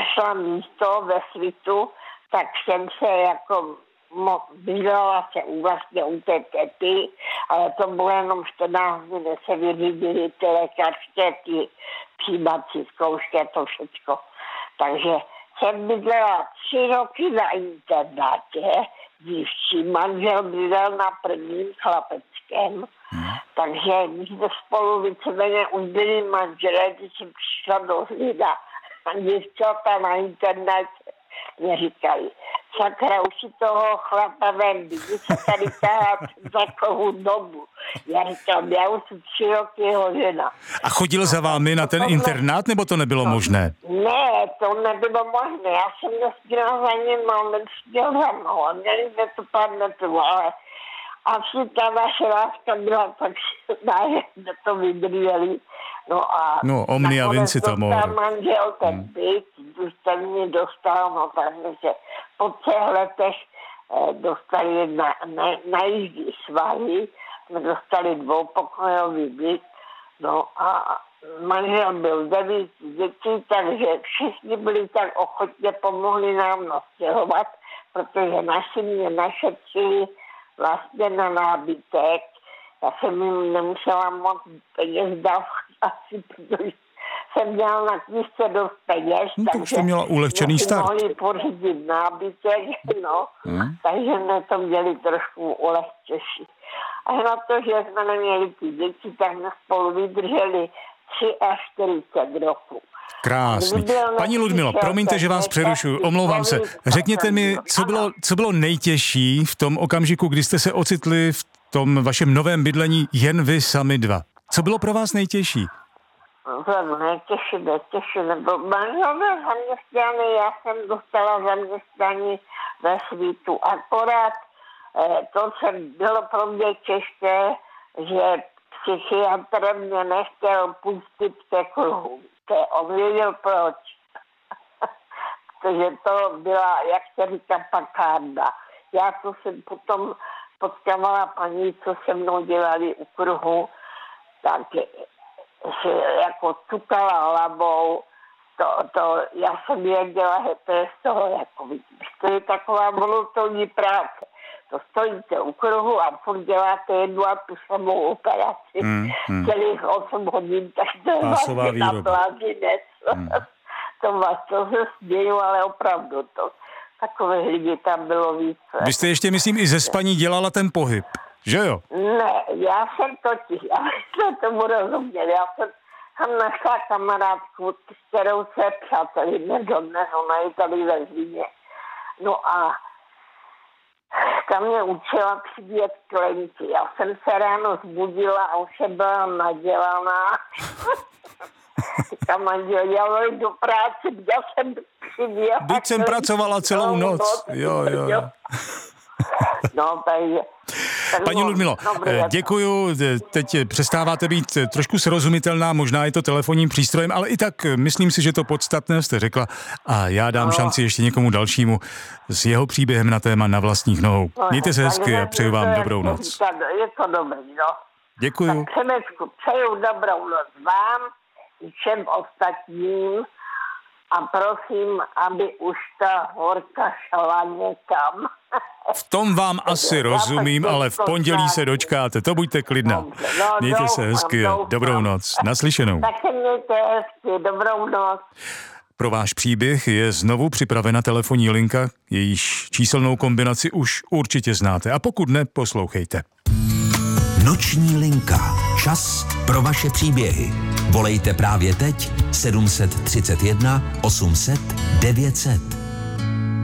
našla místo ve Svitu, tak jsem se jako bydlela se vlastně u té tety, ale to bylo jenom 14 dní, kde se vyřídily ty lékařské, ty přijímací zkoušky a to všecko. Takže jsem bydlela 3 roky na internátě, dívčí, manžel bydlel na prvním Chlapeckém, takže my jsme spolu víceméně už byli manželé, když jsem přišla do Zlína a děvčata na internátě mě říkali, sakra, už si toho chlapa vem, kdy se tady tahá za takovou dobu. Já říkám, já už jsem 3 roky jeho žena. A chodil za vámi na ten internát, nebo to nebylo možné? Ne, to nebylo možné. Já jsem nesměla za ním, on nesměl za mnou. A měli jsme to pár metrů, ale asi ta naše láska byla tak silná, že jsme to vydrželi. No, omnia vinci to mohl. Manžel ten byt, už ten mě dostal, no takže se po 3 letech dostali na jízdní svahy, jsme dostali 2pokojový byt, no a manžel byl 9 dětí, takže všichni byli tak ochotně, pomohli nám nastěhovat, protože naši mě našetřili vlastně na nábytek. Já jsem jim nemusela moc peněz dávat asi, protože jsem měla na knížce dost peněz, takže jste měla ulehčený start. Mohli pořídit nábytek, takže jsme to měli trošku ulehčeší. A na to, že jsme neměli ty děti, tak jsme spolu vydrželi 40 roků. Krásný. Paní Ludmilo, promiňte, že vás přerušuju, omlouvám se. Řekněte mi, co bylo nejtěžší v tom okamžiku, kdy jste se ocitli v tom vašem novém bydlení jen vy sami dva. Co bylo pro vás nejtěžší? Nejtěžší, nebo manžel byl zaměstnaný, já jsem dostala zaměstnání ve Svítu. Akorát to, co bylo pro mě těžké, že psychiatr mě nechtěl pustit ke kruhu. On věděl proč. Protože to byla, jak se říká, pakárna. Já to jsem potom potkávala paní, co se mnou dělali u kruhu, tak se jako cukala hlavou. Já jsem věděla, že to je z toho, jako to je taková monotónní práce. To stojíte u kruhu a furt děláte jednu a tu samou operaci. Celých 8 hodin, tak to je vlastně na plázinec. To se směju, ale opravdu to. Takové lidi tam bylo víc. Vy jste ještě, myslím, i ze spaní dělala ten pohyb, že jo? Ne, já jsem tomu rozuměl. Já jsem tam našla kamarádku, s kterou se přátelíme dodnes, ona je tady ve Zlíně. No a ta mě učila přibíjet klenky. Já jsem se ráno zbudila a už byla nadělaná. Říkám, manžel, já jdu do práce, já jsem přibíjela. Byť jsem pracovala celou noc. Jo. No, takže... Paní Ludmilo, děkuju, teď přestáváte být trošku srozumitelná, možná je to telefonním přístrojem, ale i tak myslím si, že to podstatné jste řekla a já dám šanci ještě někomu dalšímu s jeho příběhem na téma Na vlastních nohou. Mějte se hezky a přeju vám dobrou noc. Je to dobrý, no. Děkuju. Tak Přemečku, přeju dobrou noc vám i všem ostatním a prosím, aby už ta horka šla někam. V tom vám asi rozumím, ale v pondělí se dočkáte, to buďte klidná. Mějte se hezky a dobrou noc. Naslyšenou. Tak se mějte hezky, dobrou noc. Pro váš příběh je znovu připravena telefonní linka, jejíž číselnou kombinaci už určitě znáte. A pokud ne, poslouchejte. Noční linka. Čas pro vaše příběhy. Volejte právě teď 731 800 900.